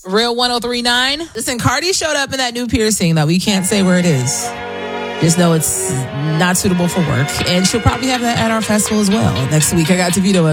Real 1039. Listen, Cardi showed up in that new piercing that we can't say where it is. Just know it's not suitable for work. And she'll probably have that at our festival as well. Next week, I got DeVito